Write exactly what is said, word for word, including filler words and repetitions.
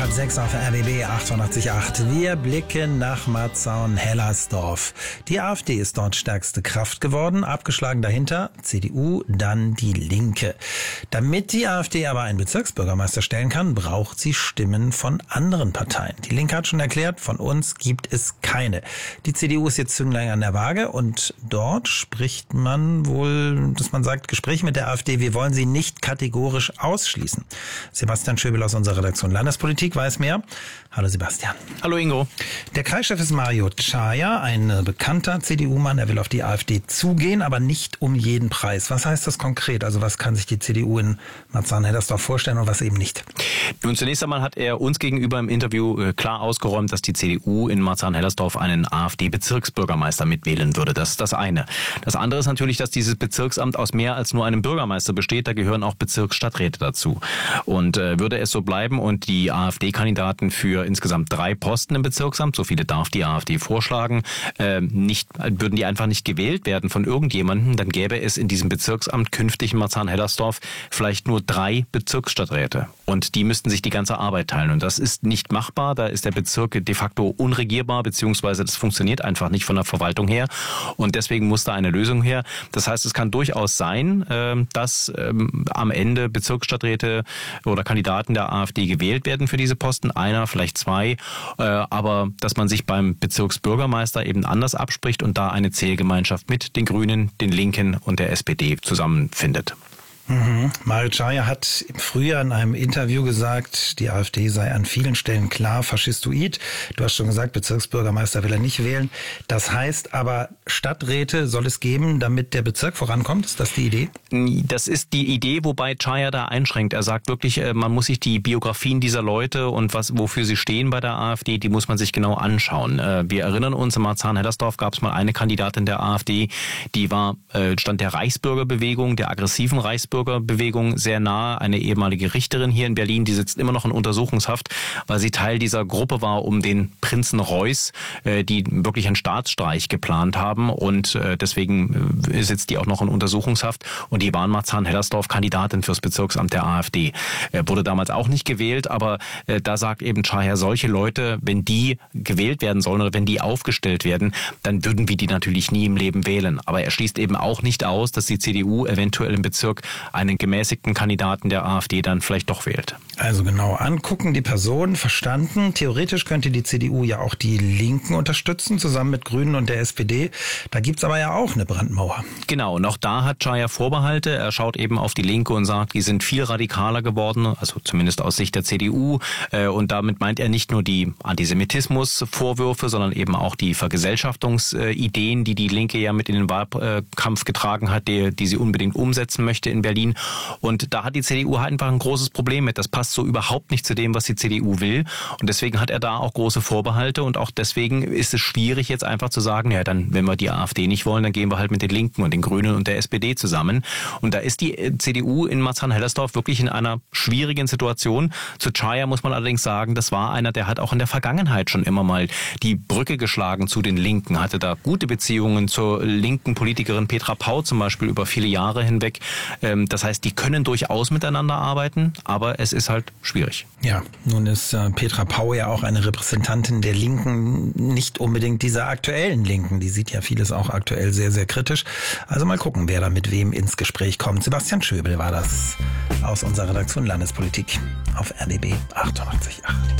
halb sechs auf R B B achtundachtzig Komma acht. Wir blicken nach Marzahn-Hellersdorf. Die AfD ist dort stärkste Kraft geworden, abgeschlagen dahinter C D U, dann die Linke. Damit die AfD aber einen Bezirksbürgermeister stellen kann, braucht sie Stimmen von anderen Parteien. Die Linke hat schon erklärt, von uns gibt es keine. Die C D U ist jetzt Zünglein an der Waage und dort spricht man wohl, dass man sagt, Gespräche mit der AfD, wir wollen sie nicht kategorisch ausschließen. Sebastian Schöbel aus unserer Redaktion Landespolitik weiß mehr. Hallo Sebastian. Hallo Ingo. Der Kreischef ist Mario Czaja, ein bekannter C D U-Mann. Er will auf die AfD zugehen, aber nicht um jeden Preis. Was heißt das konkret? Also was kann sich die C D U in Marzahn-Hellersdorf vorstellen und was eben nicht? Nun, zunächst einmal hat er uns gegenüber im Interview klar ausgeräumt, dass die C D U in Marzahn-Hellersdorf einen AfD-Bezirksbürgermeister mitwählen würde. Das ist das eine. Das andere ist natürlich, dass dieses Bezirksamt aus mehr als nur einem Bürgermeister besteht. Da gehören auch Bezirksstadträte dazu. Und äh, würde es so bleiben und die AfD-Kandidaten für insgesamt drei Posten im Bezirksamt, so viele darf die AfD vorschlagen, äh, nicht, würden die einfach nicht gewählt werden von irgendjemandem, dann gäbe es in diesem Bezirksamt künftig in Marzahn-Hellersdorf vielleicht nur drei Bezirksstadträte. Und die müssten sich die ganze Arbeit teilen. Und das ist nicht machbar. Da ist der Bezirk de facto unregierbar, beziehungsweise das funktioniert einfach nicht von der Verwaltung her. Und deswegen muss da eine Lösung her. Das heißt, es kann durchaus sein, dass am Ende Bezirksstadträte oder Kandidaten der AfD gewählt werden für diese Posten. Einer, vielleicht zwei. Aber dass man sich beim Bezirksbürgermeister eben anders abspricht und da eine Zählgemeinschaft mit den Grünen, den Linken und der S P D zusammenfindet. Mhm. Mario Czaja hat im Frühjahr in einem Interview gesagt, die AfD sei an vielen Stellen klar faschistoid. Du hast schon gesagt, Bezirksbürgermeister will er nicht wählen. Das heißt aber, Stadträte soll es geben, damit der Bezirk vorankommt. Ist das die Idee? Das ist die Idee, wobei Czaja da einschränkt. Er sagt wirklich, man muss sich die Biografien dieser Leute und was, wofür sie stehen bei der AfD, die muss man sich genau anschauen. Wir erinnern uns, in Marzahn-Hellersdorf gab es mal eine Kandidatin der AfD, die war, stand der Reichsbürgerbewegung, der aggressiven Reichsbürgerbewegung, Bürgerbewegung sehr nahe, eine ehemalige Richterin hier in Berlin, die sitzt immer noch in Untersuchungshaft, weil sie Teil dieser Gruppe war um den Prinzen Reuß, die wirklich einen Staatsstreich geplant haben und deswegen sitzt die auch noch in Untersuchungshaft und die war in Marzahn-Hellersdorf Kandidatin fürs Bezirksamt der AfD. Wurde damals auch nicht gewählt, aber da sagt eben Czaja, solche Leute, wenn die gewählt werden sollen oder wenn die aufgestellt werden, dann würden wir die natürlich nie im Leben wählen. Aber er schließt eben auch nicht aus, dass die C D U eventuell im Bezirk einen gemäßigten Kandidaten der AfD dann vielleicht doch wählt. Also genau angucken, die Person, verstanden. Theoretisch könnte die C D U ja auch die Linken unterstützen, zusammen mit Grünen und der S P D. Da gibt's aber ja auch eine Brandmauer. Genau, und auch da hat Czaja Vorbehalte. Er schaut eben auf die Linke und sagt, die sind viel radikaler geworden, also zumindest aus Sicht der C D U. Und damit meint er nicht nur die Antisemitismus-Vorwürfe, sondern eben auch die Vergesellschaftungsideen, die die Linke ja mit in den Wahlkampf getragen hat, die, die sie unbedingt umsetzen möchte in Berlin. Und da hat die C D U halt einfach ein großes Problem mit. Das passt so überhaupt nicht zu dem, was die C D U will. Und deswegen hat er da auch große Vorbehalte. Und auch deswegen ist es schwierig, jetzt einfach zu sagen, ja, dann, wenn wir die AfD nicht wollen, dann gehen wir halt mit den Linken und den Grünen und der S P D zusammen. Und da ist die C D U in Marzahn-Hellersdorf wirklich in einer schwierigen Situation. Zu Czaja muss man allerdings sagen, das war einer, der hat auch in der Vergangenheit schon immer mal die Brücke geschlagen zu den Linken, hatte da gute Beziehungen zur linken Politikerin Petra Pau zum Beispiel über viele Jahre hinweg. Das heißt, die können durchaus miteinander arbeiten, aber es ist halt schwierig. Ja, nun ist äh, Petra Pau ja auch eine Repräsentantin der Linken, nicht unbedingt dieser aktuellen Linken. Die sieht ja vieles auch aktuell sehr, sehr kritisch. Also mal gucken, wer da mit wem ins Gespräch kommt. Sebastian Schöbel war das aus unserer Redaktion Landespolitik auf R B B achtundachtzig Komma acht.